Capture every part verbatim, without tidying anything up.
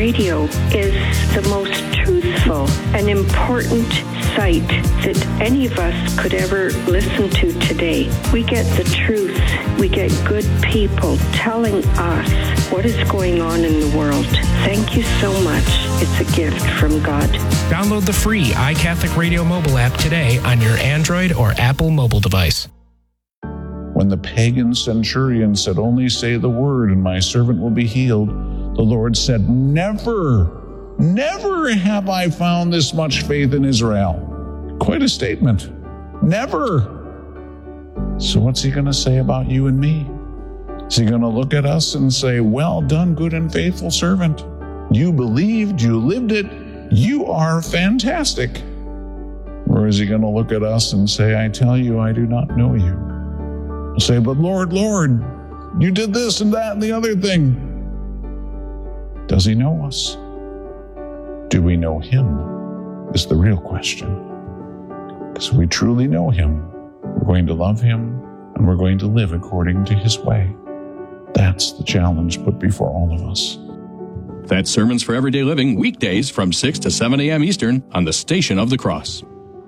Radio is the most truthful and important site that any of us could ever listen to today. We get the truth. We get good people telling us what is going on in the world. Thank you so much. It's a gift from God. Download the free iCatholic Radio mobile app today on your Android or Apple mobile device. When the pagan centurion said, "Only say the word and my servant will be healed," the Lord said, "Never, never have I found this much faith in Israel." Quite a statement. Never. So what's he going to say about you and me? Is he going to look at us and say, "Well done, good and faithful servant. You believed, you lived it, you are fantastic"? Or is he going to look at us and say, "I tell you, I do not know you"? He'll say, "But Lord, Lord, you did this and that and the other thing." Does he know us? Do we know him? Is the real question. Because if we truly know him, we're going to love him and we're going to live according to his way. That's the challenge put before all of us. That's Sermons for Everyday Living, weekdays from six to seven a.m. Eastern on the Station of the Cross.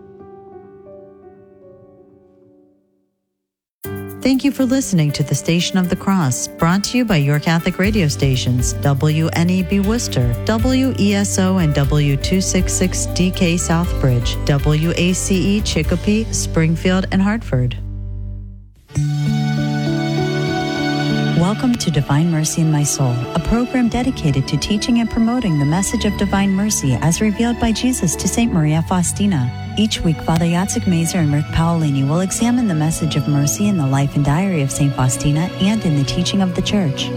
Thank you for listening to the Station of the Cross, brought to you by your Catholic radio stations, W N E B Worcester, W E S O and W two sixty-six D K Southbridge, W A C E Chicopee, Springfield, and Hartford. Welcome to Divine Mercy in My Soul, a program dedicated to teaching and promoting the message of divine mercy as revealed by Jesus to Saint Maria Faustina. Each week, Father Jacek Mazer and Rick Paolini will examine the message of mercy in the life and diary of Saint Faustina and in the teaching of the Church.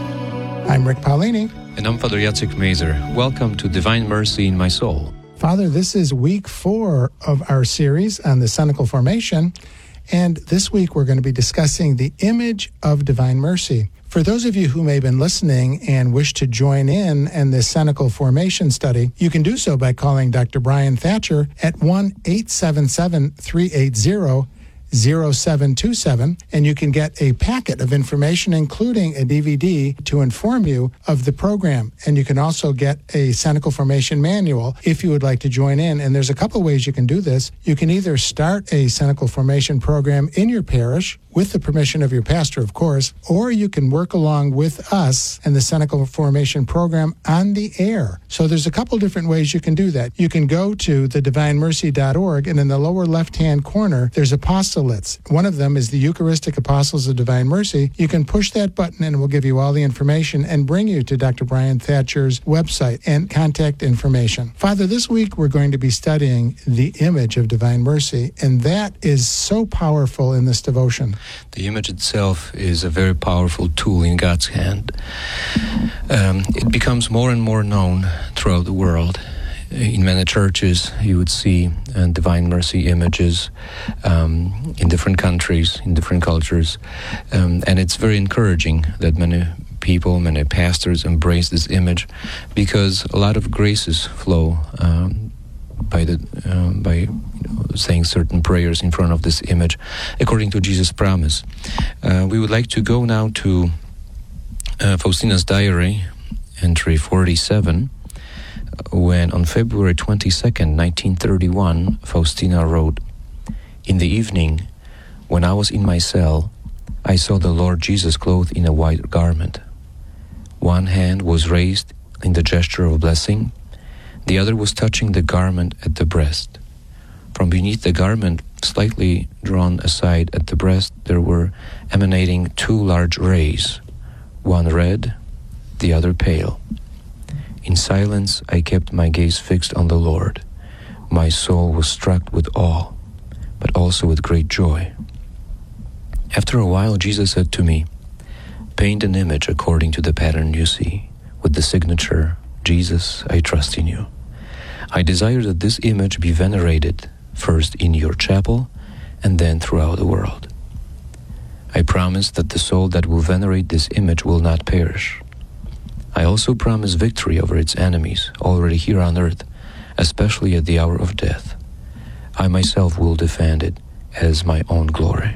I'm Rick Paolini. And I'm Father Jacek Mazer. Welcome to Divine Mercy in My Soul. Father, this is week four of our series on the Cenacle Formation. And this week, we're going to be discussing the image of divine mercy. For those of you who may have been listening and wish to join in in this Cenacle Formation study, you can do so by calling Doctor Brian Thatcher at one eight seven seven, three eight zero, zero seven two seven, and you can get a packet of information, including a D V D, to inform you of the program. And you can also get a Cenacle Formation manual if you would like to join in. And there's a couple ways you can do this. You can either start a Cenacle Formation program in your parish, with the permission of your pastor, of course, or you can work along with us and the Cenacle Formation program on the air. So there's a couple different ways you can do that. You can go to the divine mercy dot org, and in the lower left-hand corner, there's apostolates. One of them is the Eucharistic Apostles of Divine Mercy. You can push that button, and it will give you all the information and bring you to Doctor Brian Thatcher's website and contact information. Father, this week we're going to be studying the image of divine mercy, and that is so powerful in this devotion. The image itself is a very powerful tool in God's hand. Um, it becomes more and more known throughout the world. In many churches, you would see uh, divine mercy images um, in different countries, in different cultures. Um, and it's very encouraging that many people, many pastors embrace this image, because a lot of graces flow um, by the um, by you know, saying certain prayers in front of this image, according to Jesus' promise. Uh, we would like to go now to uh, Faustina's diary, entry forty-seven, when on February twenty-second, nineteen thirty-one, Faustina wrote, "In the evening, when I was in my cell, I saw the Lord Jesus clothed in a white garment. One hand was raised in the gesture of blessing, the other was touching the garment at the breast. From beneath the garment, slightly drawn aside at the breast, there were emanating two large rays, one red, the other pale. In silence, I kept my gaze fixed on the Lord. My soul was struck with awe, but also with great joy. After a while, Jesus said to me, 'Paint an image according to the pattern you see, with the signature, Jesus, I trust in you.' I desire that this image be venerated, first in your chapel, and then throughout the world. I promise that the soul that will venerate this image will not perish. I also promise victory over its enemies, already here on earth, especially at the hour of death. I myself will defend it as my own glory."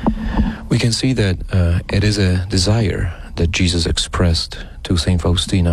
We can see that uh, it is a desire that Jesus expressed to Saint Faustina